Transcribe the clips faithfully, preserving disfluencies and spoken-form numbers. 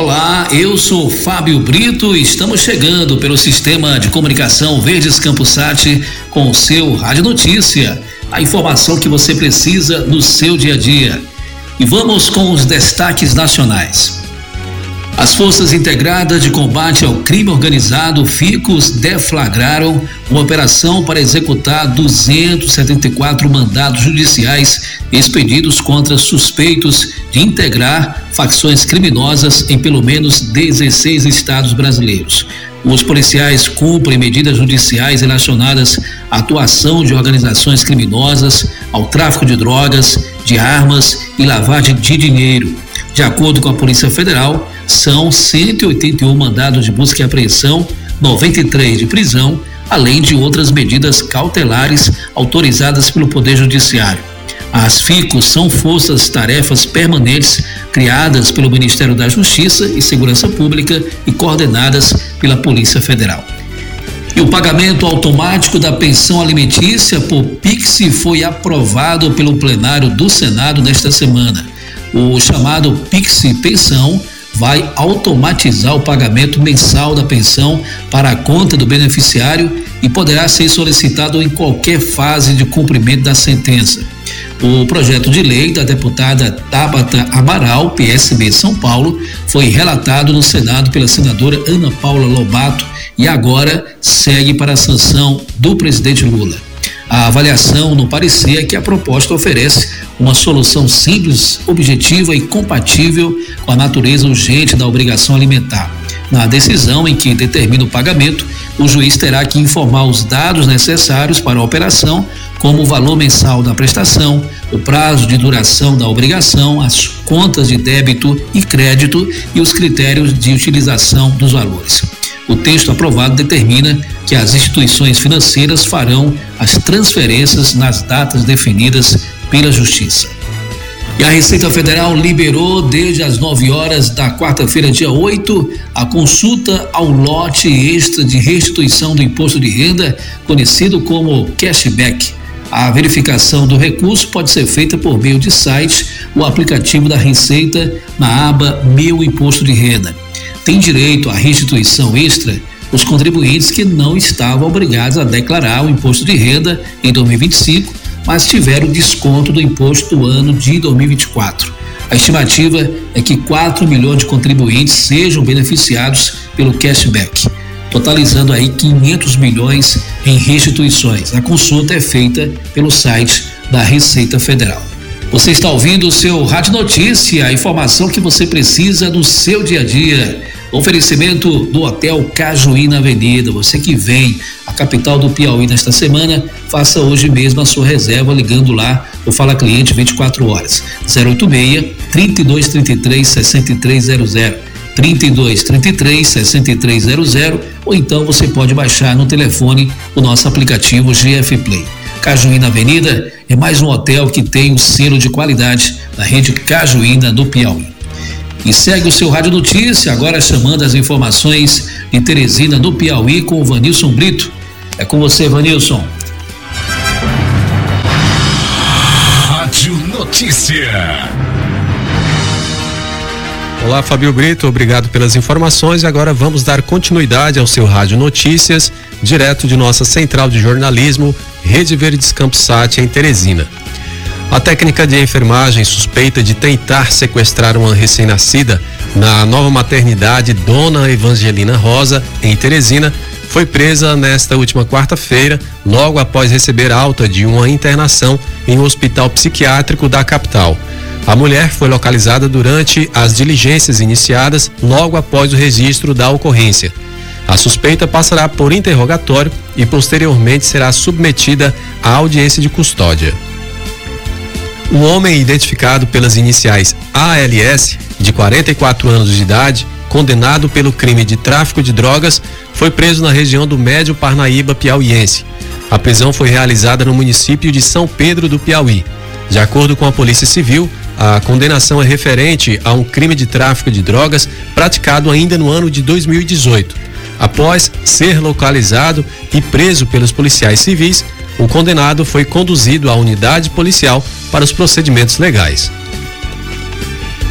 Olá, eu sou Fábio Brito e estamos chegando pelo sistema de comunicação Verdes Campos Sat com o seu Rádio Notícia, a informação que você precisa no seu dia a dia. E vamos com os destaques nacionais. As Forças Integradas de Combate ao Crime Organizado, FICOS, deflagraram uma operação para executar duzentos e setenta e quatro mandados judiciais expedidos contra suspeitos de integrar facções criminosas em pelo menos dezesseis estados brasileiros. Os policiais cumprem medidas judiciais relacionadas à atuação de organizações criminosas, ao tráfico de drogas, de armas e lavagem de dinheiro. De acordo com a Polícia Federal, são cento e oitenta e um mandados de busca e apreensão, noventa e três de prisão, além de outras medidas cautelares autorizadas pelo Poder Judiciário. As FICOS são forças-tarefas permanentes criadas pelo Ministério da Justiça e Segurança Pública e coordenadas pela Polícia Federal. E o pagamento automático da pensão alimentícia por Pix foi aprovado pelo plenário do Senado nesta semana. O chamado Pix Pensão vai automatizar o pagamento mensal da pensão para a conta do beneficiário e poderá ser solicitado em qualquer fase de cumprimento da sentença. O projeto de lei da deputada Tabata Amaral, P S B São Paulo, foi relatado no Senado pela senadora Ana Paula Lobato e agora segue para a sanção do presidente Lula. A avaliação no parecer é que a proposta oferece uma solução simples, objetiva e compatível com a natureza urgente da obrigação alimentar. Na decisão em que determina o pagamento, o juiz terá que informar os dados necessários para a operação, como o valor mensal da prestação, o prazo de duração da obrigação, as contas de débito e crédito e os critérios de utilização dos valores. O texto aprovado determina que as instituições financeiras farão as transferências nas datas definidas pela Justiça. E a Receita Federal liberou desde as nove horas da quarta-feira, dia oito, a consulta ao lote extra de restituição do imposto de renda, conhecido como cashback. A verificação do recurso pode ser feita por meio de site ou aplicativo da Receita na aba Meu Imposto de Renda. Tem direito à restituição extra os contribuintes que não estavam obrigados a declarar o imposto de renda em dois mil e vinte e cinco, mas tiveram desconto do imposto do ano de dois mil e vinte e quatro. A estimativa é que quatro milhões de contribuintes sejam beneficiados pelo cashback, totalizando aí quinhentos milhões em restituições. A consulta é feita pelo site da Receita Federal. Você está ouvindo o seu Rádio Notícia, a informação que você precisa no seu dia a dia. Oferecimento do Hotel Cajuí na Avenida. Você que vem à capital do Piauí nesta semana, faça hoje mesmo a sua reserva ligando lá no Fala Cliente vinte e quatro horas. zero oito seis, trinta e dois, trinta e três, sessenta e três zero zero. trinta e dois, trinta e três, sessenta e três zero zero, ou então você pode baixar no telefone o nosso aplicativo G F Play. Cajuí na Avenida é mais um hotel que tem o selo de qualidade da rede Cajuína do Piauí. E segue o seu Rádio Notícia, agora chamando as informações de Teresina do Piauí com o Vanilson Brito. É com você, Vanilson. Rádio Notícia. Olá, Fábio Brito, obrigado pelas informações. Agora vamos dar continuidade ao seu Rádio Notícias, direto de nossa central de jornalismo, Rede Verdes Campos Sat, em Teresina. A técnica de enfermagem suspeita de tentar sequestrar uma recém-nascida na nova maternidade Dona Evangelina Rosa, em Teresina, foi presa nesta última quarta-feira, logo após receber alta de uma internação em um hospital psiquiátrico da capital. A mulher foi localizada durante as diligências iniciadas logo após o registro da ocorrência. A suspeita passará por interrogatório e posteriormente será submetida à audiência de custódia. Um homem identificado pelas iniciais A L S, de quarenta e quatro anos de idade, condenado pelo crime de tráfico de drogas, foi preso na região do Médio Parnaíba piauiense. A prisão foi realizada no município de São Pedro do Piauí. De acordo com a Polícia Civil, a condenação é referente a um crime de tráfico de drogas praticado ainda no ano de dois mil e dezoito. Após ser localizado e preso pelos policiais civis, o condenado foi conduzido à unidade policial para os procedimentos legais.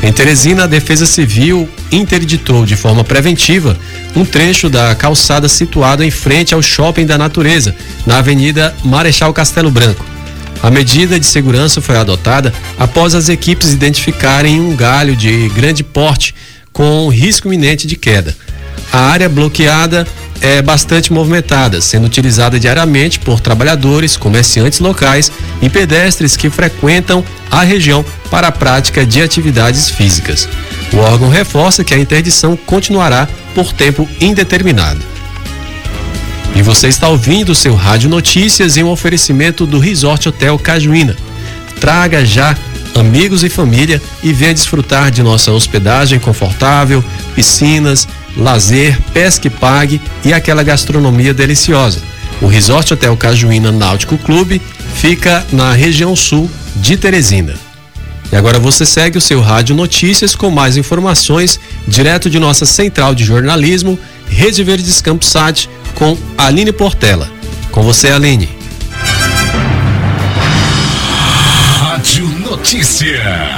Em Teresina, a Defesa Civil interditou de forma preventiva um trecho da calçada situado em frente ao Shopping da Natureza, na Avenida Marechal Castelo Branco. A medida de segurança foi adotada após as equipes identificarem um galho de grande porte com risco iminente de queda. A área bloqueada é bastante movimentada, sendo utilizada diariamente por trabalhadores, comerciantes locais e pedestres que frequentam a região para a prática de atividades físicas. O órgão reforça que a interdição continuará por tempo indeterminado. E você está ouvindo o seu Rádio Notícias em um oferecimento do Resort Hotel Cajuína. Traga já amigos e família e venha desfrutar de nossa hospedagem confortável, piscinas, lazer, pesca e pague e aquela gastronomia deliciosa. O Resort Hotel Cajuína Náutico Clube fica na região sul de Teresina. E agora você segue o seu Rádio Notícias com mais informações direto de nossa central de jornalismo, Rede Verdes Campusat, com Aline Portela. Com você, Aline. Rádio Notícia.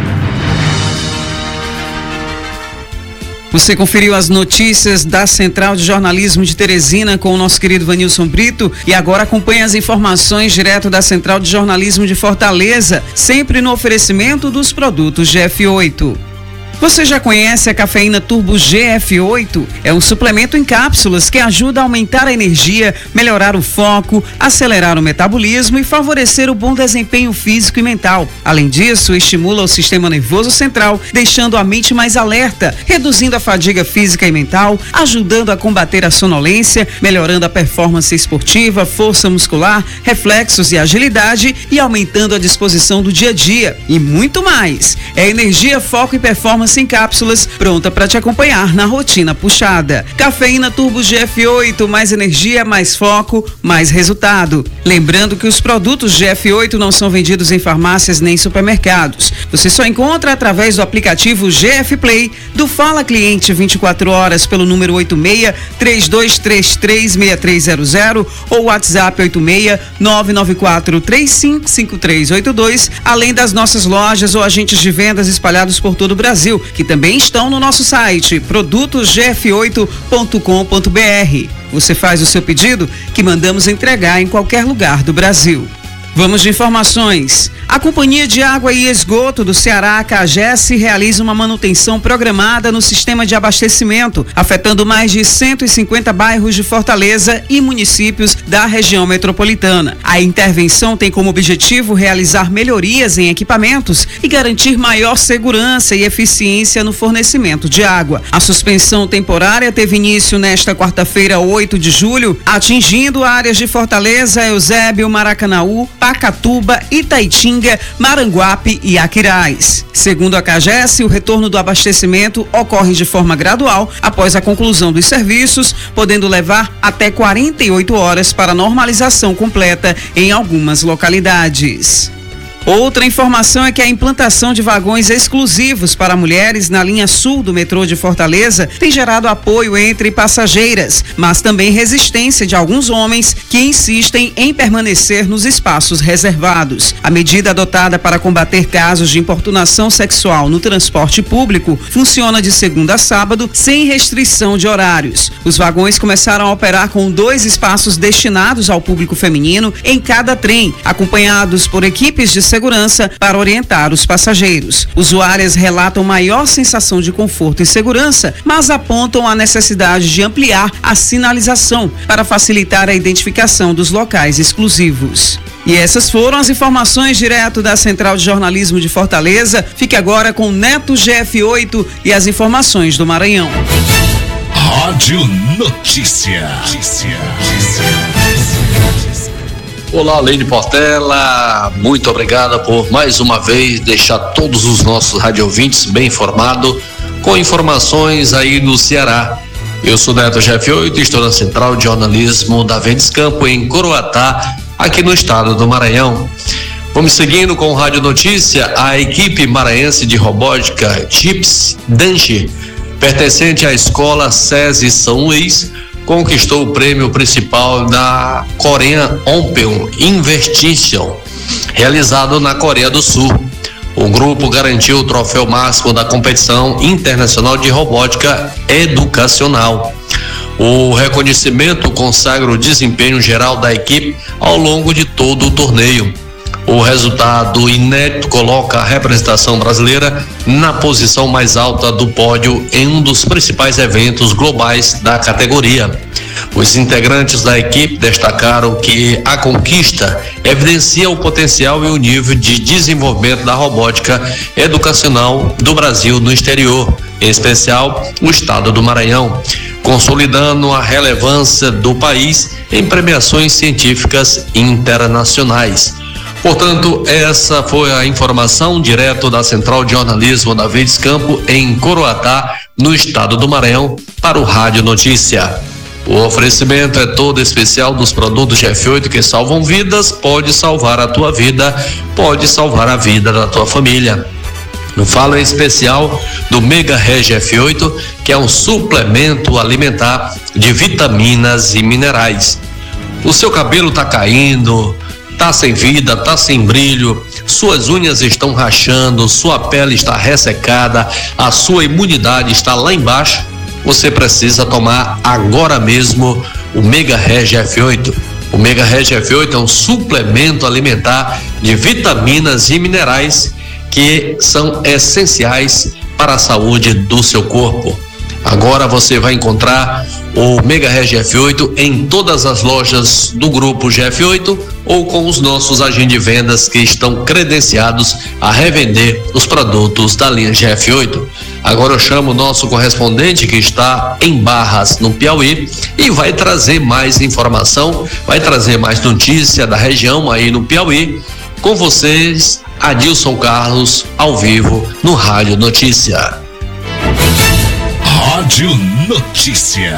Você conferiu as notícias da Central de Jornalismo de Teresina com o nosso querido Vanilson Brito e agora acompanha as informações direto da Central de Jornalismo de Fortaleza, sempre no oferecimento dos produtos G F oito. Você já conhece a cafeína Turbo G F oito? É um suplemento em cápsulas que ajuda a aumentar a energia, melhorar o foco, acelerar o metabolismo e favorecer o bom desempenho físico e mental. Além disso, estimula o sistema nervoso central, deixando a mente mais alerta, reduzindo a fadiga física e mental, ajudando a combater a sonolência, melhorando a performance esportiva, força muscular, reflexos e agilidade e aumentando a disposição do dia a dia. E muito mais. É energia, foco e performance em cápsulas, pronta para te acompanhar na rotina puxada. Cafeína Turbo G F oito, mais energia, mais foco, mais resultado. Lembrando que os produtos G F oito não são vendidos em farmácias nem supermercados. Você só encontra através do aplicativo G F Play, do Fala Cliente vinte e quatro horas pelo número oito seis, três dois três três, seis três zero zero ou WhatsApp oito seis, nove nove quatro, três cinco cinco três oito dois, além das nossas lojas ou agentes de vendas espalhados por todo o Brasil, que também estão no nosso site produtos g f oito ponto com ponto b r. Você faz o seu pedido que mandamos entregar em qualquer lugar do Brasil. Vamos de informações. A Companhia de Água e Esgoto do Ceará, a CAGES, realiza uma manutenção programada no sistema de abastecimento, afetando mais de cento e cinquenta bairros de Fortaleza e municípios da região metropolitana. A intervenção tem como objetivo realizar melhorias em equipamentos e garantir maior segurança e eficiência no fornecimento de água. A suspensão temporária teve início nesta quarta-feira, oito de julho, atingindo áreas de Fortaleza, Eusébio, Maracanaú, Pacatuba, Itaitinga, Maranguape e Aquiraz. Segundo a CAGES, o retorno do abastecimento ocorre de forma gradual após a conclusão dos serviços, podendo levar até quarenta e oito horas para normalização completa em algumas localidades. Outra informação é que a implantação de vagões exclusivos para mulheres na linha sul do metrô de Fortaleza tem gerado apoio entre passageiras, mas também resistência de alguns homens que insistem em permanecer nos espaços reservados. A medida adotada para combater casos de importunação sexual no transporte público funciona de segunda a sábado, sem restrição de horários. Os vagões começaram a operar com dois espaços destinados ao público feminino em cada trem, acompanhados por equipes de segurança para orientar os passageiros. Usuárias relatam maior sensação de conforto e segurança, mas apontam a necessidade de ampliar a sinalização para facilitar a identificação dos locais exclusivos. E essas foram as informações direto da Central de Jornalismo de Fortaleza. Fique agora com Neto G F oito e as informações do Maranhão. Rádio Notícia. Notícia. Olá, Aline Portela, muito obrigada por mais uma vez deixar todos os nossos radiovintes bem informados com informações aí do Ceará. Eu sou Neto G F oito e estou na Central de Jornalismo da Verdes Campo em Coroatá, aqui no estado do Maranhão. Vamos seguindo com o Rádio Notícia. A equipe maranhense de robótica Chips Danche, pertencente à escola SESI São Luís, conquistou o prêmio principal da Korean Open Investition, realizado na Coreia do Sul. O grupo garantiu o troféu máximo da competição internacional de robótica educacional. O reconhecimento consagra o desempenho geral da equipe ao longo de todo o torneio. O resultado inédito coloca a representação brasileira na posição mais alta do pódio em um dos principais eventos globais da categoria. Os integrantes da equipe destacaram que a conquista evidencia o potencial e o nível de desenvolvimento da robótica educacional do Brasil no exterior, em especial o estado do Maranhão, consolidando a relevância do país em premiações científicas internacionais. Portanto, essa foi a informação direto da Central de Jornalismo da Verdes Campo em Coroatá, no estado do Maranhão, para o Rádio Notícia. O oferecimento é todo especial dos produtos G F oito que salvam vidas, pode salvar a tua vida, pode salvar a vida da tua família. No falo em especial do Mega Reg F oito, que é um suplemento alimentar de vitaminas e minerais. O seu cabelo tá caindo, tá sem vida, tá sem brilho, suas unhas estão rachando, sua pele está ressecada, a sua imunidade está lá embaixo. Você precisa tomar agora mesmo o Mega Reg F oito. O Mega Reg F oito é um suplemento alimentar de vitaminas e minerais que são essenciais para a saúde do seu corpo. Agora você vai encontrar o Mega Reg F oito em todas as lojas do grupo G F oito ou com os nossos agentes de vendas que estão credenciados a revender os produtos da linha G F oito. Agora eu chamo o nosso correspondente que está em Barras, no Piauí, e vai trazer mais informação, vai trazer mais notícia da região aí no Piauí. Com vocês, Adilson Carlos, ao vivo no Rádio Notícia. Rádio Notícia.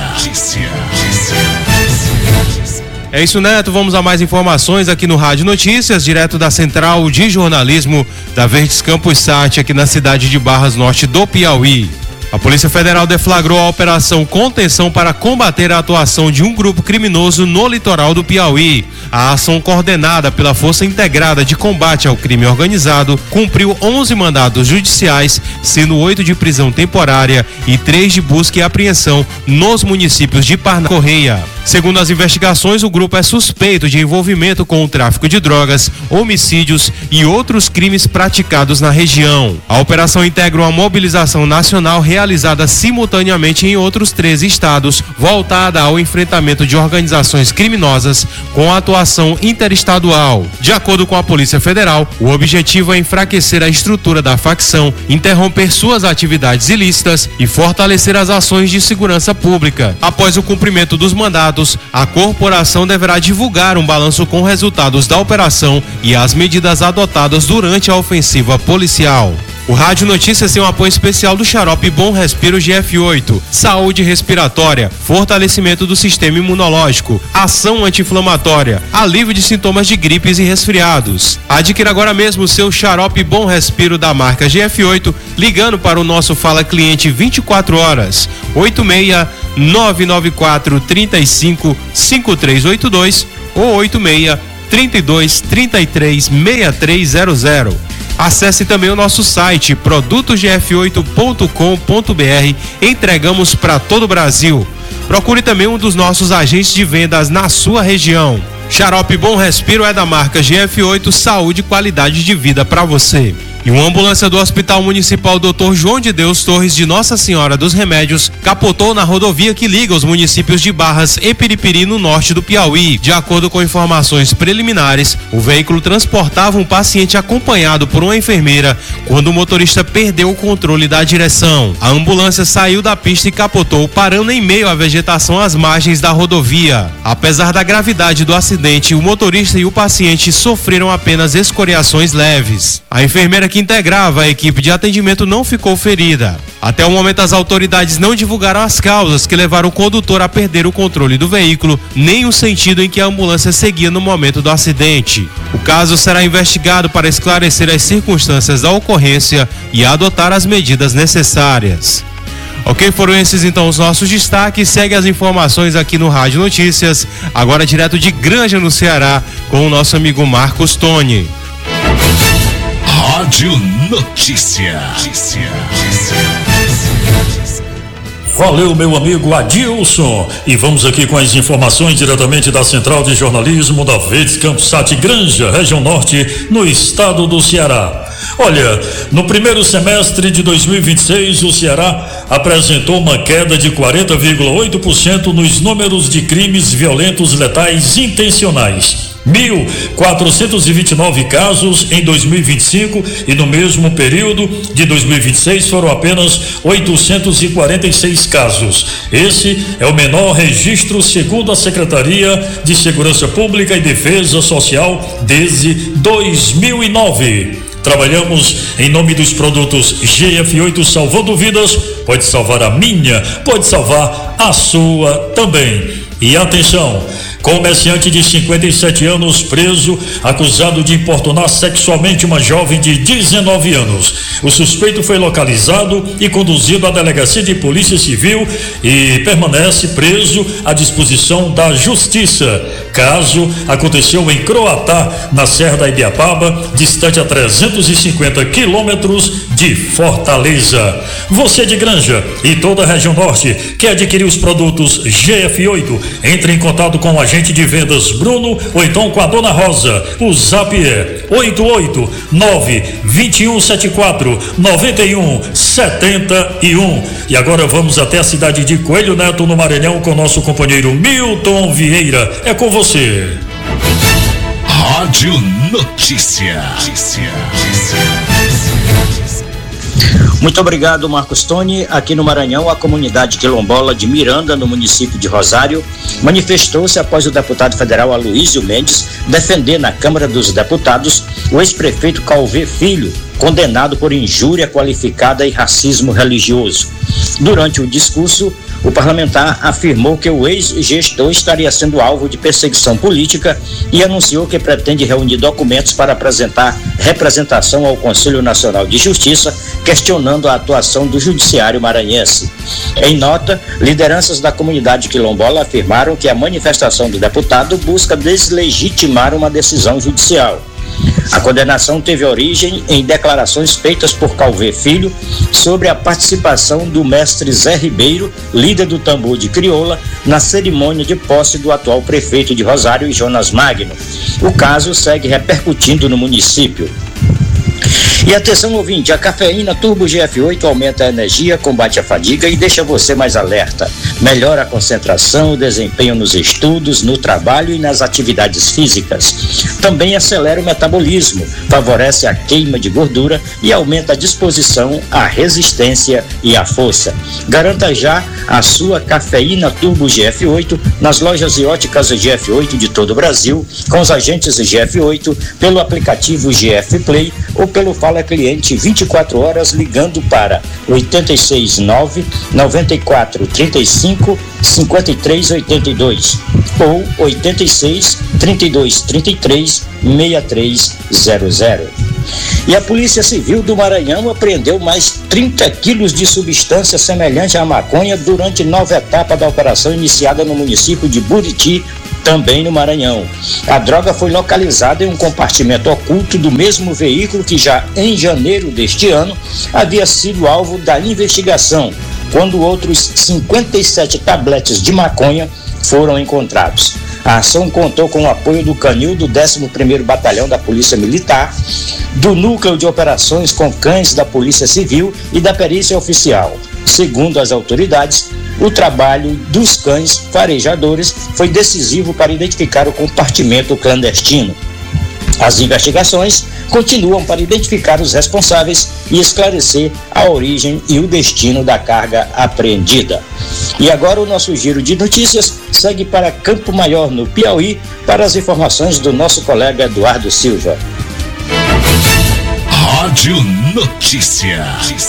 É isso, Neto. Vamos a mais informações aqui no Rádio Notícias, direto da Central de Jornalismo da Verdes Campos Sat, aqui na cidade de Barras Norte do Piauí. A Polícia Federal deflagrou a operação Contenção para combater a atuação de um grupo criminoso no litoral do Piauí. A ação, coordenada pela Força Integrada de Combate ao Crime Organizado, cumpriu onze mandados judiciais, sendo oito de prisão temporária e três de busca e apreensão nos municípios de Parnaíba e Correia. Segundo as investigações, o grupo é suspeito de envolvimento com o tráfico de drogas, homicídios e outros crimes praticados na região. A operação integra uma mobilização nacional realizada simultaneamente em outros treze estados, voltada ao enfrentamento de organizações criminosas com atuação interestadual. De acordo com a Polícia Federal, o objetivo é enfraquecer a estrutura da facção, interromper suas atividades ilícitas e fortalecer as ações de segurança pública. Após o cumprimento dos mandatos, a corporação deverá divulgar um balanço com resultados da operação e as medidas adotadas durante a ofensiva policial. O Rádio Notícias tem um apoio especial do Xarope Bom Respiro G F oito, saúde respiratória, fortalecimento do sistema imunológico, ação anti-inflamatória, alívio de sintomas de gripes e resfriados. Adquira agora mesmo o seu Xarope Bom Respiro da marca G F oito, ligando para o nosso Fala Cliente vinte e quatro horas, oito seis nove nove quatro três cinco cinco três oito dois ou oito seis trinta e dois trinta e três sessenta e três zero zero. Acesse também o nosso site produtos g f oito ponto com ponto b r. Entregamos para todo o Brasil. Procure também um dos nossos agentes de vendas na sua região. Xarope Bom Respiro é da marca G F oito, saúde e qualidade de vida para você. E uma ambulância do Hospital Municipal doutor João de Deus Torres de Nossa Senhora dos Remédios capotou na rodovia que liga os municípios de Barras e Piripiri, no norte do Piauí. De acordo com informações preliminares, o veículo transportava um paciente acompanhado por uma enfermeira quando o motorista perdeu o controle da direção. A ambulância saiu da pista e capotou, parando em meio à vegetação às margens da rodovia. Apesar da gravidade do acidente, o motorista e o paciente sofreram apenas escoriações leves. A enfermeira que integrava a equipe de atendimento não ficou ferida. Até o momento, as autoridades não divulgaram as causas que levaram o condutor a perder o controle do veículo, nem o sentido em que a ambulância seguia no momento do acidente. O caso será investigado para esclarecer as circunstâncias da ocorrência e adotar as medidas necessárias. Ok, foram esses então os nossos destaques. Segue as informações aqui no Rádio Notícias, agora direto de Granja, no Ceará, com o nosso amigo Marcos Tony. Rádio Notícia. Valeu, meu amigo Adilson. E vamos aqui com as informações diretamente da Central de Jornalismo da Verdes Campsat Granja, região norte, no estado do Ceará. Olha, no primeiro semestre de dois mil e vinte e seis, o Ceará apresentou uma queda de quarenta vírgula oito por cento nos números de crimes violentos letais intencionais. mil quatrocentos e vinte e nove casos em dois mil e vinte e cinco e no mesmo período de dois mil e vinte e seis foram apenas oitocentos e quarenta e seis casos. Esse é o menor registro segundo a Secretaria de Segurança Pública e Defesa Social desde dois mil e nove. Trabalhamos em nome dos produtos G F oito salvando vidas. Pode salvar a minha, pode salvar a sua também. E atenção, comerciante de cinquenta e sete anos preso, acusado de importunar sexualmente uma jovem de dezenove anos. O suspeito foi localizado e conduzido à delegacia de polícia civil e permanece preso à disposição da justiça. Caso aconteceu em Croatá, na Serra da Ibiapaba, distante a trezentos e cinquenta quilômetros de Fortaleza. Você de Granja e toda a região norte quer adquirir os produtos G F oito? Entre em contato com o agente de vendas Bruno ou então com a Dona Rosa. O zap é oito oito nove, dois um sete quatro, nove um sete um. E agora vamos até a cidade de Coelho Neto, no Maranhão, com nosso companheiro Milton Vieira. É com você. Rádio Notícia. Muito obrigado, Marcos Tony. Aqui no Maranhão, a comunidade quilombola de Miranda, no município de Rosário, manifestou-se após o deputado federal Aloísio Mendes defender na Câmara dos Deputados o ex-prefeito Calvé Filho, condenado por injúria qualificada e racismo religioso. Durante o discurso, o parlamentar afirmou que o ex-gestor estaria sendo alvo de perseguição política e anunciou que pretende reunir documentos para apresentar representação ao Conselho Nacional de Justiça, questionando a atuação do judiciário maranhense. Em nota, lideranças da comunidade quilombola afirmaram que a manifestação do deputado busca deslegitimar uma decisão judicial. A condenação teve origem em declarações feitas por Calvé Filho sobre a participação do mestre Zé Ribeiro, líder do tambor de crioula, na cerimônia de posse do atual prefeito de Rosário, Jonas Magno. O caso segue repercutindo no município. E atenção, ouvinte, a cafeína Turbo G F oito aumenta a energia, combate a fadiga e deixa você mais alerta. Melhora a concentração, o desempenho nos estudos, no trabalho e nas atividades físicas. Também acelera o metabolismo, favorece a queima de gordura e aumenta a disposição, a resistência e a força. Garanta já a sua cafeína Turbo G F oito nas lojas e óticas G F oito de todo o Brasil, com os agentes G F oito, pelo aplicativo G F Play ou pelo Fala Cliente vinte e quatro horas ligando para oito seis nove, nove quatro três cinco, cinco três oito dois ou oito seis, trinta e dois, trinta e três, sessenta e três zero zero. E a Polícia Civil do Maranhão apreendeu mais trinta quilos de substância semelhante à maconha durante nova etapa da operação iniciada no município de Buriti, também no Maranhão. A droga foi localizada em um compartimento oculto do mesmo veículo que já em janeiro deste ano havia sido alvo da investigação, quando outros cinquenta e sete tabletes de maconha foram encontrados. A ação contou com o apoio do Canil do décimo primeiro Batalhão da Polícia Militar, do Núcleo de Operações com Cães da Polícia Civil e da Perícia Oficial. Segundo as autoridades, o trabalho dos cães farejadores foi decisivo para identificar o compartimento clandestino. As investigações continuam para identificar os responsáveis e esclarecer a origem e o destino da carga apreendida. E agora o nosso giro de notícias segue para Campo Maior, no Piauí, para as informações do nosso colega Eduardo Silva. Rádio Notícia.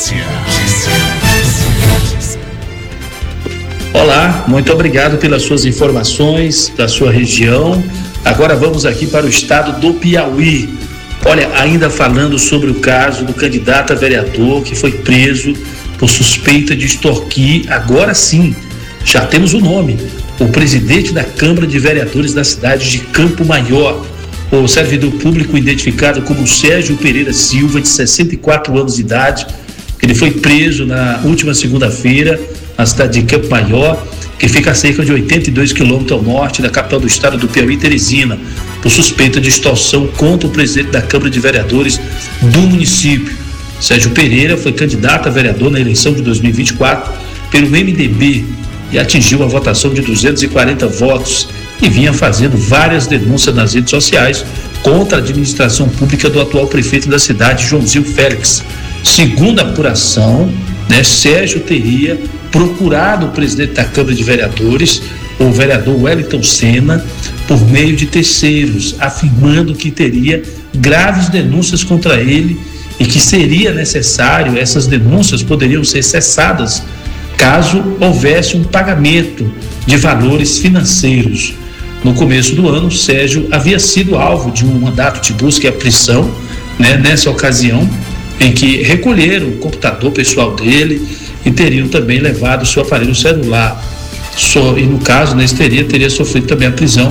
Olá, muito obrigado pelas suas informações da sua região. Agora vamos aqui para o estado do Piauí. Olha, ainda falando sobre o caso do candidato a vereador que foi preso por suspeita de extorquir, agora sim, já temos o nome, o presidente da Câmara de Vereadores da cidade de Campo Maior, o servidor público identificado como Sérgio Pereira Silva, de sessenta e quatro anos de idade. Ele foi preso na última segunda-feira na cidade de Campo Maior, que fica a cerca de oitenta e dois quilômetros ao norte da capital do estado do Piauí, Teresina, por suspeita de extorsão contra o presidente da Câmara de Vereadores do município. Sérgio Pereira foi candidato a vereador na eleição de dois mil e vinte e quatro pelo M D B e atingiu a votação de duzentos e quarenta votos e vinha fazendo várias denúncias nas redes sociais contra a administração pública do atual prefeito da cidade, Joãozinho Félix. Segundo a apuração, né, Sérgio teria procurado o presidente da Câmara de Vereadores, o vereador Wellington Senna, por meio de terceiros, afirmando que teria graves denúncias contra ele e que seria necessário, essas denúncias poderiam ser cessadas caso houvesse um pagamento de valores financeiros. No começo do ano, Sérgio havia sido alvo de um mandato de busca e apreensão, né, nessa ocasião, em que recolheram o computador pessoal dele e teriam também levado o seu aparelho celular. So, e no caso, né, teria, teria sofrido também a prisão.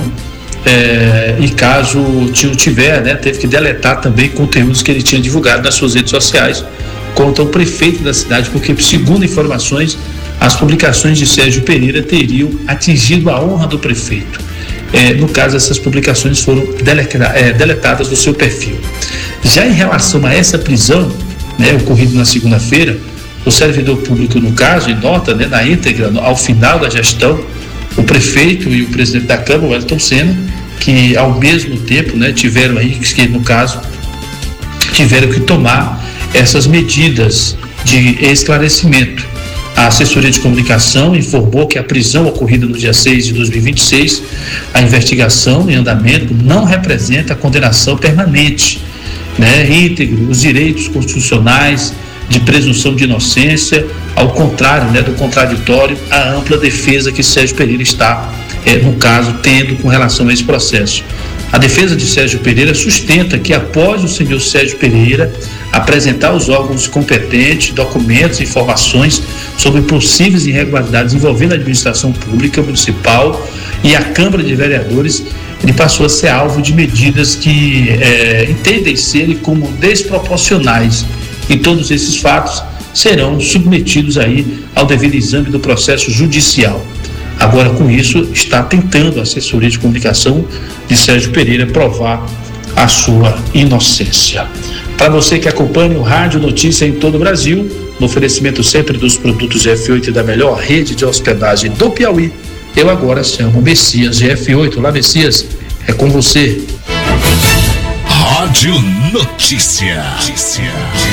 É, e caso tiver, né, teve que deletar também conteúdos que ele tinha divulgado nas suas redes sociais contra o prefeito da cidade, porque, segundo informações, as publicações de Sérgio Pereira teriam atingido a honra do prefeito. É, no caso, essas publicações foram deleta, é, deletadas do seu perfil. Já em relação a essa prisão, né, ocorrida na segunda-feira, o servidor público, no caso, e nota, né, na íntegra, ao final da gestão, o prefeito e o presidente da Câmara, Wellington Senna, que ao mesmo tempo, né, tiveram aí, que no caso, tiveram que tomar essas medidas de esclarecimento. A assessoria de comunicação informou que a prisão ocorrida no dia seis de dois mil e vinte e seis, a investigação em andamento não representa a condenação permanente, né, íntegro, os direitos constitucionais de presunção de inocência, ao contrário, né, do contraditório, a ampla defesa que Sérgio Pereira está, é, no caso, tendo com relação a esse processo. A defesa de Sérgio Pereira sustenta que, após o senhor Sérgio Pereira apresentar aos órgãos competentes documentos e informações sobre possíveis irregularidades envolvendo a administração pública municipal e a Câmara de Vereadores, ele passou a ser alvo de medidas que é, entendem ser como desproporcionais, e todos esses fatos serão submetidos aí ao devido exame do processo judicial. Agora, com isso, está tentando a assessoria de comunicação de Sérgio Pereira provar a sua inocência. Para você que acompanha o Rádio Notícia em todo o Brasil, no oferecimento sempre dos produtos G F oito e da melhor rede de hospedagem do Piauí, eu agora chamo o Messias G F oito. Olá, Messias, é com você. Rádio Notícia. Notícia.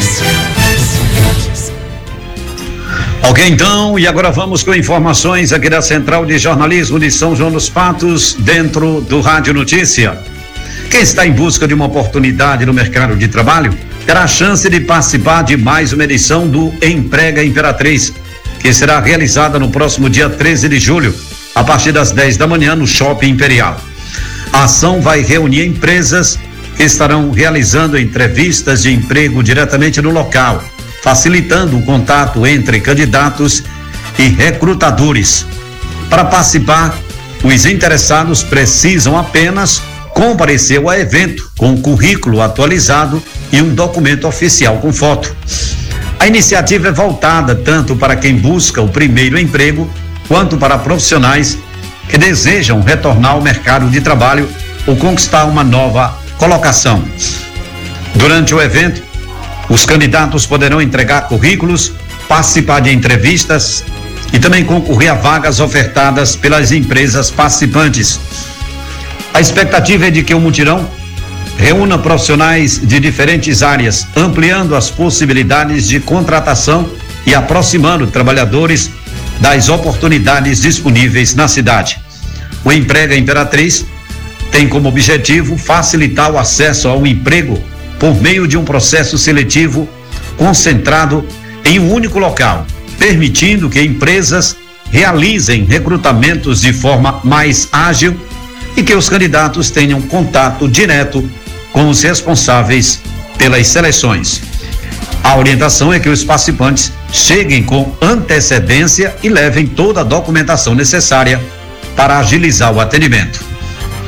Ok, então, e agora vamos com informações aqui da Central de Jornalismo de São João dos Patos, dentro do Rádio Notícia. Quem está em busca de uma oportunidade no mercado de trabalho terá a chance de participar de mais uma edição do Emprega Imperatriz, que será realizada no próximo dia treze de julho, a partir das dez da manhã, no Shopping Imperial. A ação vai reunir empresas que estarão realizando entrevistas de emprego diretamente no local, facilitando o contato entre candidatos e recrutadores. Para participar, os interessados precisam apenas comparecer ao evento com o currículo atualizado e um documento oficial com foto. A iniciativa é voltada tanto para quem busca o primeiro emprego, quanto para profissionais que desejam retornar ao mercado de trabalho ou conquistar uma nova colocação. Durante o evento, os candidatos poderão entregar currículos, participar de entrevistas e também concorrer a vagas ofertadas pelas empresas participantes. A expectativa é de que o mutirão reúna profissionais de diferentes áreas, ampliando as possibilidades de contratação e aproximando trabalhadores das oportunidades disponíveis na cidade. O Emprega Imperatriz tem como objetivo facilitar o acesso ao emprego por meio de um processo seletivo concentrado em um único local, permitindo que empresas realizem recrutamentos de forma mais ágil e que os candidatos tenham contato direto com os responsáveis pelas seleções. A orientação é que os participantes cheguem com antecedência e levem toda a documentação necessária para agilizar o atendimento.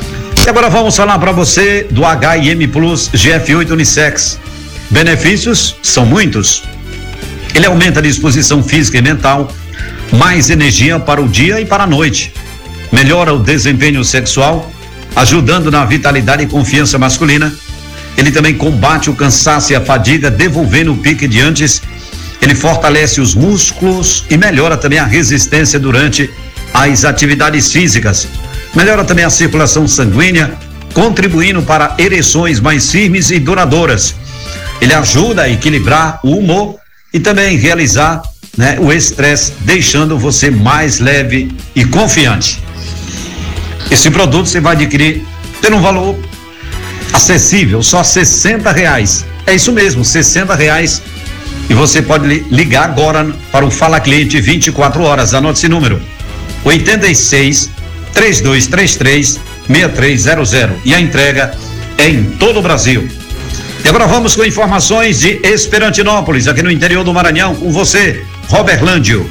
E agora vamos falar para você do H I M Plus G F oito Unissex. Benefícios são muitos. Ele aumenta a disposição física e mental, mais energia para o dia e para a noite. Melhora o desempenho sexual, ajudando na vitalidade e confiança masculina. Ele também combate o cansaço e a fadiga, devolvendo o pique de antes. Ele fortalece os músculos e melhora também a resistência durante as atividades físicas. Melhora também a circulação sanguínea, contribuindo para ereções mais firmes e duradouras. Ele ajuda a equilibrar o humor e também realizar, né, o estresse, deixando você mais leve e confiante. Esse produto você vai adquirir por um valor acessível, só sessenta reais. É isso mesmo, sessenta reais. E você pode ligar agora para o Fala Cliente vinte e quatro horas. Anote esse número: oitenta e seis, três dois três três, seis três zero zero. E a entrega é em todo o Brasil. E agora vamos com informações de Esperantinópolis, aqui no interior do Maranhão, com você, Robert Lândio.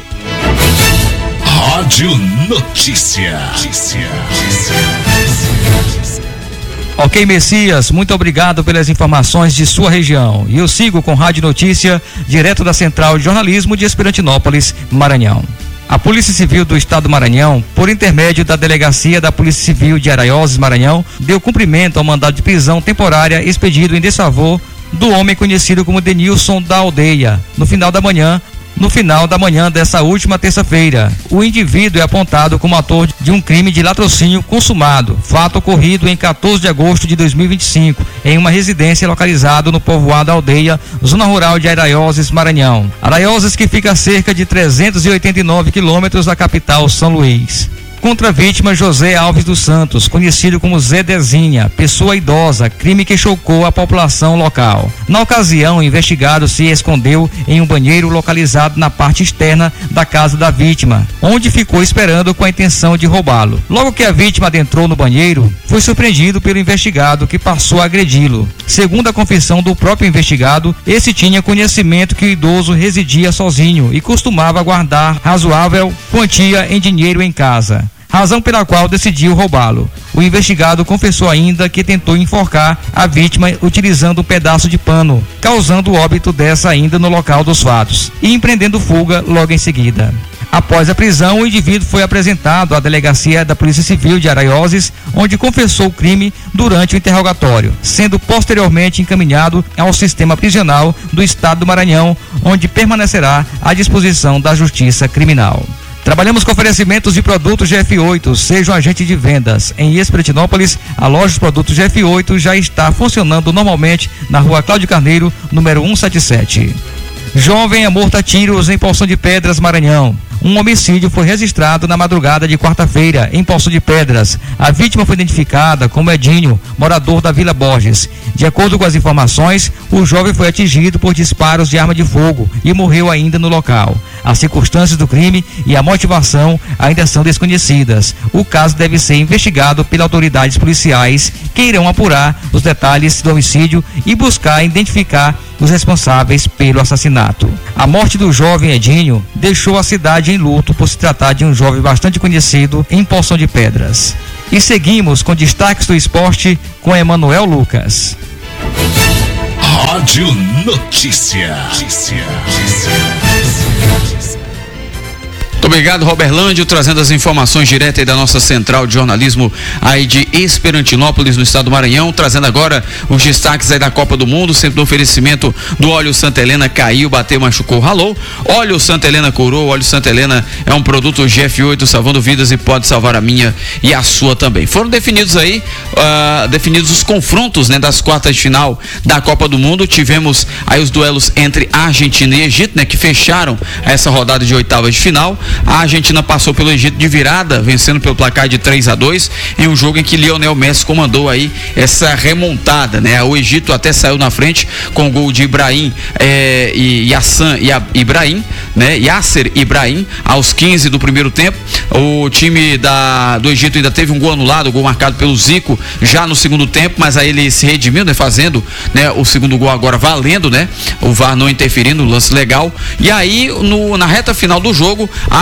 Rádio Notícia. Notícia. Ok, Messias, muito obrigado pelas informações de sua região. E eu sigo com Rádio Notícia, direto da Central de Jornalismo de Esperantinópolis, Maranhão. A Polícia Civil do Estado do Maranhão, por intermédio da Delegacia da Polícia Civil de Araioses, Maranhão, deu cumprimento ao mandado de prisão temporária expedido em desfavor do homem conhecido como Denilson da Aldeia, no final da manhã, no final da manhã dessa última terça-feira. O indivíduo é apontado como autor de um crime de latrocínio consumado, fato ocorrido em quatorze de agosto de dois mil e vinte e cinco, em uma residência localizada no povoado Aldeia, zona rural de Araioses, Maranhão. Araioses, que fica a cerca de trezentos e oitenta e nove quilômetros da capital, São Luís. Contra a vítima José Alves dos Santos, conhecido como Zé Dezinha, pessoa idosa, crime que chocou a população local. Na ocasião, o investigado se escondeu em um banheiro localizado na parte externa da casa da vítima, onde ficou esperando com a intenção de roubá-lo. Logo que a vítima adentrou no banheiro, foi surpreendido pelo investigado, que passou a agredi-lo. Segundo a confissão do próprio investigado, esse tinha conhecimento que o idoso residia sozinho e costumava guardar razoável quantia em dinheiro em casa, razão pela qual decidiu roubá-lo. O investigado confessou ainda que tentou enforcar a vítima utilizando um pedaço de pano, causando o óbito dessa ainda no local dos fatos, e empreendendo fuga logo em seguida. Após a prisão, o indivíduo foi apresentado à Delegacia da Polícia Civil de Araioses, onde confessou o crime durante o interrogatório, sendo posteriormente encaminhado ao sistema prisional do Estado do Maranhão, onde permanecerá à disposição da Justiça Criminal. Trabalhamos com oferecimentos de produtos G F oito, seja um agente de vendas. Em Esperantinópolis, a loja de produtos G F oito já está funcionando normalmente na rua Cláudio Carneiro, número cento e setenta e sete. Jovem é morto a tiros em Poção de Pedras, Maranhão. Um homicídio foi registrado na madrugada de quarta-feira, em Poço de Pedras. A vítima foi identificada como Edinho, morador da Vila Borges. De acordo com as informações, o jovem foi atingido por disparos de arma de fogo e morreu ainda no local. As circunstâncias do crime e a motivação ainda são desconhecidas. O caso deve ser investigado pelas autoridades policiais, que irão apurar os detalhes do homicídio e buscar identificar os responsáveis pelo assassinato. A morte do jovem Edinho deixou a cidade em luto por se tratar de um jovem bastante conhecido em Poção de Pedras. E seguimos com destaques do esporte com Emanuel Lucas. Rádio Notícia. Notícia. Muito obrigado, Robert Lândio, trazendo as informações diretas aí da nossa central de jornalismo aí de Esperantinópolis, no estado do Maranhão, trazendo agora os destaques aí da Copa do Mundo, sempre no oferecimento do óleo Santa Helena. Caiu, bateu, machucou, ralou. Óleo Santa Helena curou. Óleo Santa Helena é um produto G F oito, salvando vidas e pode salvar a minha e a sua também. Foram definidos aí, uh, definidos os confrontos, né, das quartas de final da Copa do Mundo. Tivemos aí os duelos entre Argentina e Egito, né, que fecharam essa rodada de oitavas de final. A Argentina passou pelo Egito de virada, vencendo pelo placar de três a dois, em um jogo em que Lionel Messi comandou aí essa remontada, né? O Egito até saiu na frente com o gol de Ibrahim é, e Yassan e Ibrahim, né? Yasser Ibrahim, aos quinze do primeiro tempo. O time da, do Egito ainda teve um gol anulado, o gol marcado pelo Zico já no segundo tempo, mas aí ele se redimiu, né? Fazendo, né, o segundo gol agora valendo, né? O V A R não interferindo, lance legal. E aí, no, na reta final do jogo, a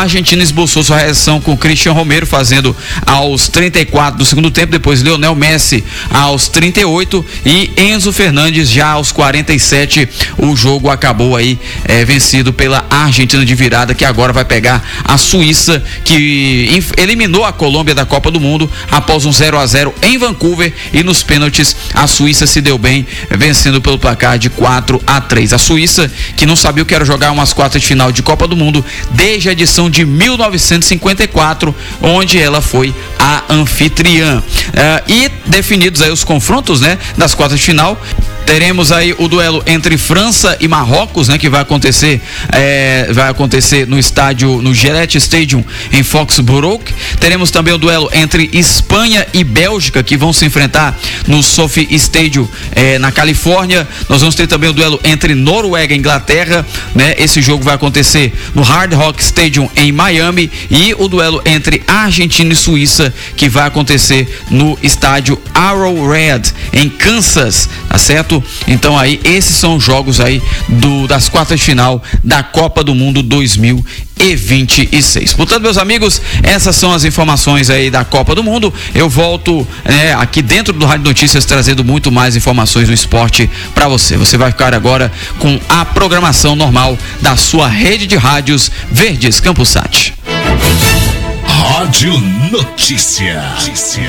Argentina esboçou sua reação com Cristian Romero fazendo aos trinta e quatro do segundo tempo, depois Lionel Messi aos trinta e oito e Enzo Fernandes já aos quarenta e sete. O jogo acabou aí é, vencido pela Argentina de virada, que agora vai pegar a Suíça, que eliminou a Colômbia da Copa do Mundo após um zero a zero em Vancouver, e nos pênaltis a Suíça se deu bem, vencendo pelo placar de quatro a três. A Suíça, que não sabia o que era jogar umas quartas de final de Copa do Mundo desde a edição de mil novecentos e cinquenta e quatro, onde ela foi a anfitriã. Uh, e definidos aí os confrontos, né, das quartas de final, teremos aí o duelo entre França e Marrocos, né, que vai acontecer é, vai acontecer no estádio, no Gillette Stadium em Foxborough. Teremos também o duelo entre Espanha e Bélgica, que vão se enfrentar no SoFi Stadium é, na Califórnia. Nós vamos ter também o duelo entre Noruega e Inglaterra, né? Esse jogo vai acontecer no Hard Rock Stadium em Miami, e o duelo entre Argentina e Suíça, que vai acontecer no estádio Arrowhead em Kansas, tá certo? Então aí, esses são os jogos aí do, das quartas de final da Copa do Mundo dois mil e vinte e seis. Portanto, meus amigos, essas são as informações aí da Copa do Mundo. Eu volto é, aqui dentro do Rádio Notícias trazendo muito mais informações do esporte para você. Você vai ficar agora com a programação normal da sua rede de rádios Verdes Campusat. Rádio Notícia. Notícia.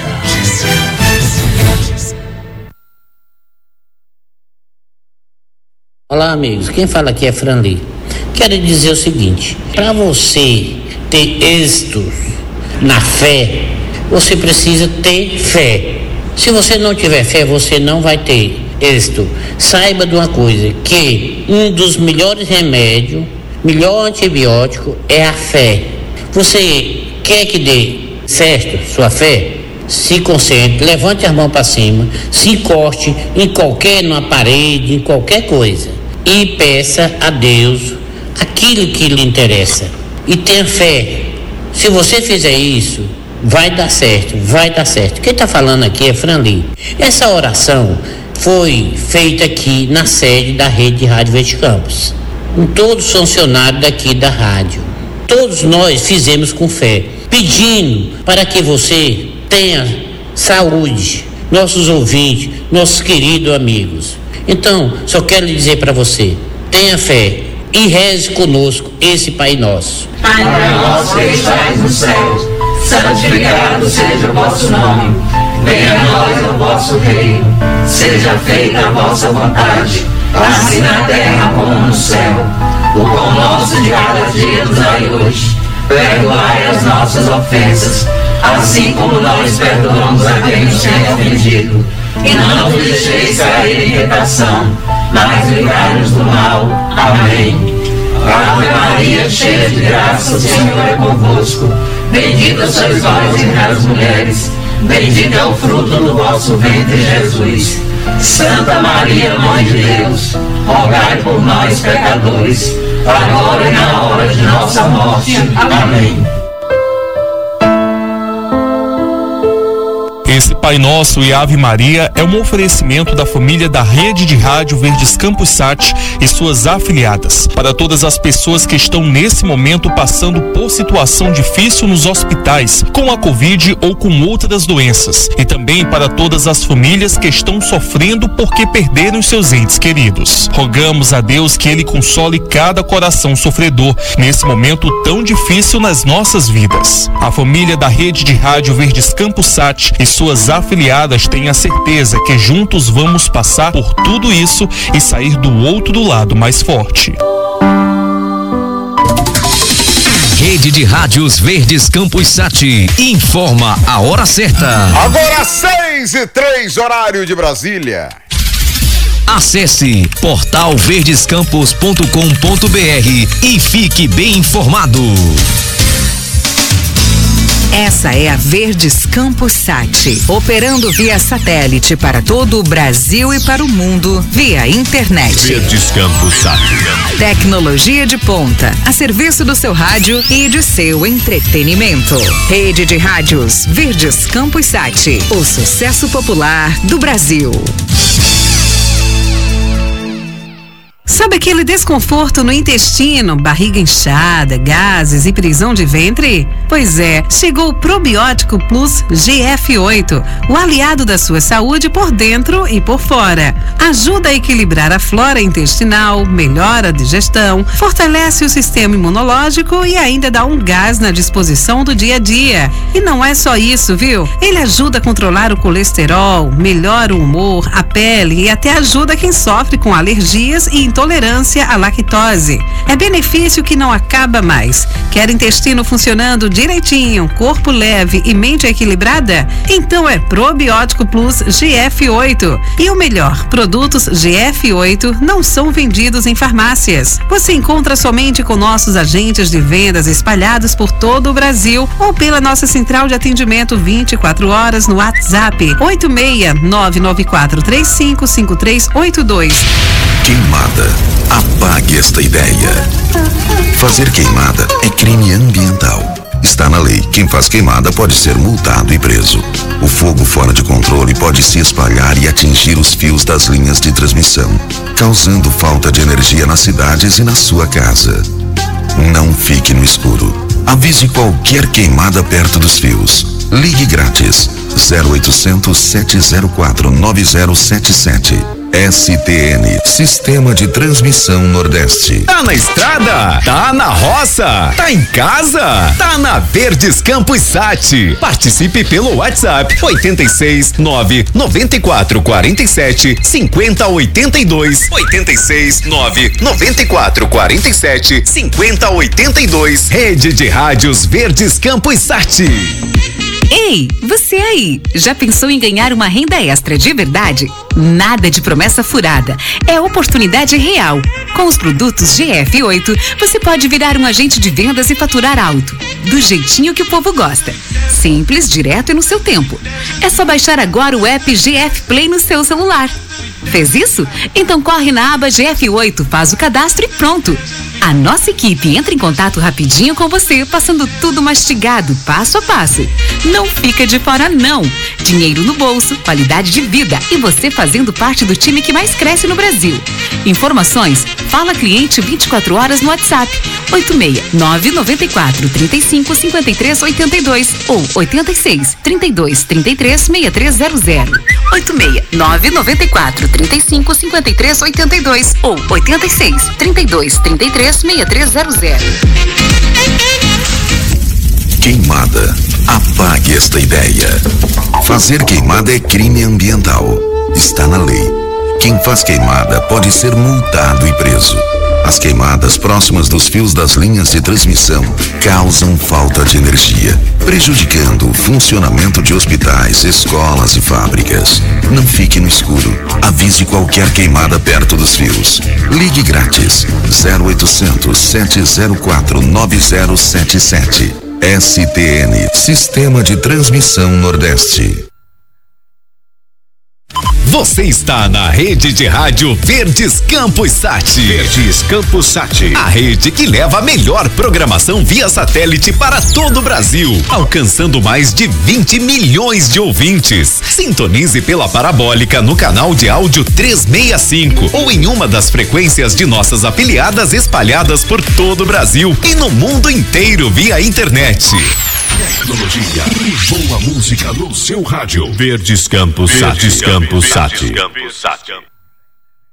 Olá, amigos, quem fala aqui é Franli. Quero dizer o seguinte: para você ter êxito na fé, você precisa ter fé. Se você não tiver fé, você não vai ter êxito. Saiba de uma coisa, que um dos melhores remédios, melhor antibiótico é a fé. Você quer que dê certo sua fé? Se concentre, levante as mãos para cima, se encoste em qualquer, numa parede, em qualquer coisa, e peça a Deus aquilo que lhe interessa, e tenha fé. Se você fizer isso, vai dar certo, vai dar certo. Quem está falando aqui é Franli. Essa oração foi feita aqui na sede da rede de Rádio Verde Campos, com todos os funcionários daqui da rádio. Todos nós fizemos com fé, pedindo para que você tenha saúde, nossos ouvintes, nossos queridos amigos. Então, só quero lhe dizer para você, tenha fé e reze conosco esse Pai Nosso. Pai nosso que estais nos céus, santificado seja o vosso nome. Venha a nós o vosso reino, seja feita a vossa vontade, assim na terra como no céu. O pão nosso de cada dia nos dai hoje, perdoai as nossas ofensas, assim como nós perdoamos a quem nos tem ofendido. E não nos deixeis cair em tentação, mas livrai-nos do mal. Amém. Ave Maria, cheia de graça, o Senhor é convosco. Bendita sois vós entre as mulheres, bendito é o fruto do vosso ventre, Jesus. Santa Maria, Mãe de Deus, rogai por nós, pecadores, agora e na hora de nossa morte. Amém. Esse Pai Nosso e Ave Maria é um oferecimento da família da Rede de Rádio Verdes Campusat e suas afiliadas. Para todas as pessoas que estão nesse momento passando por situação difícil nos hospitais, com a Covid ou com outras doenças. E também para todas as famílias que estão sofrendo porque perderam seus entes queridos. Rogamos a Deus que Ele console cada coração sofredor nesse momento tão difícil nas nossas vidas. A família da Rede de Rádio Verdes Campusat e suas afiliadas têm a certeza que juntos vamos passar por tudo isso e sair do outro lado mais forte. Rede de Rádios Verdes Campusat informa a hora certa. Agora seis e três, horário de Brasília. Acesse portal verdescampos ponto com ponto br e fique bem informado. Essa é a Verdes Campusat, operando via satélite para todo o Brasil e para o mundo, via internet. Verdes Campusat. Tecnologia de ponta, a serviço do seu rádio e de seu entretenimento. Rede de Rádios Verdes Campusat, o sucesso popular do Brasil. Sabe aquele desconforto no intestino, barriga inchada, gases e prisão de ventre? Pois é, chegou o Probiótico Plus G F oito, o aliado da sua saúde por dentro e por fora. Ajuda a equilibrar a flora intestinal, melhora a digestão, fortalece o sistema imunológico e ainda dá um gás na disposição do dia a dia. E não é só isso, viu? Ele ajuda a controlar o colesterol, melhora o humor, a pele e até ajuda quem sofre com alergias e intolerância à lactose. É benefício que não acaba mais. Quer intestino funcionando direitinho, corpo leve e mente equilibrada? Então é Probiótico Plus G F oito. E o melhor, produtos G F oito não são vendidos em farmácias. Você encontra somente com nossos agentes de vendas espalhados por todo o Brasil ou pela nossa central de atendimento vinte e quatro horas no WhatsApp oito seis nove nove quatro três cinco cinco três oito dois. Queimada. Apague esta ideia. Fazer queimada é crime ambiental. Está na lei. Quem faz queimada pode ser multado e preso. O fogo fora de controle pode se espalhar e atingir os fios das linhas de transmissão, causando falta de energia nas cidades e na sua casa. Não fique no escuro. Avise qualquer queimada perto dos fios. Ligue grátis. zero oitocentos, sete zero quatro, nove zero sete sete. S T N, Sistema de Transmissão Nordeste. Tá na estrada? Tá na roça? Tá em casa? Tá na Verdes Campos Sat. Participe pelo WhatsApp oito seis nove nove quatro quatro sete cinco zero oito dois. oito seis nove nove quatro quatro sete cinco zero oito dois. Rede de Rádios Verdes Campos Sat. Ei, você aí, já pensou em ganhar uma renda extra de verdade? Nada de promessa furada, é oportunidade real. Com os produtos G F oito, você pode virar um agente de vendas e faturar alto, do jeitinho que o povo gosta. Simples, direto e no seu tempo. É só baixar agora o app G F Play no seu celular. Fez isso? Então corre na aba G F oito, faz o cadastro e pronto. A nossa equipe entra em contato rapidinho com você, passando tudo mastigado, passo a passo. Não fica de fora não. Dinheiro no bolso, qualidade de vida e você fazendo parte do time que mais cresce no Brasil. Informações? Fala cliente vinte e quatro horas no WhatsApp oito seis nove nove quatro três cinco cinco três oito dois ou oito seis, trinta e dois, trinta e três, sessenta e três zero zero. oito seis nove nove quatro três cinco cinco três oito dois ou oito seis, trinta e dois, trinta e três, sessenta e três zero zero. Queimada. Apague esta ideia. Fazer queimada é crime ambiental. Está na lei. Quem faz queimada pode ser multado e preso. As queimadas próximas dos fios das linhas de transmissão causam falta de energia, prejudicando o funcionamento de hospitais, escolas e fábricas. Não fique no escuro. Avise qualquer queimada perto dos fios. Ligue grátis. zero oitocentos, sete zero quatro, nove zero sete sete. S T N, Sistema de Transmissão Nordeste. Você está na rede de rádio Verdes Campos Sat. Verdes Campos Sat. A rede que leva a melhor programação via satélite para todo o Brasil, alcançando mais de vinte milhões de ouvintes. Sintonize pela parabólica no canal de áudio trezentos e sessenta e cinco ou em uma das frequências de nossas afiliadas espalhadas por todo o Brasil e no mundo inteiro via internet. Tecnologia e boa música no seu rádio. Verdes Campos Sat. Verdes Campos Sat.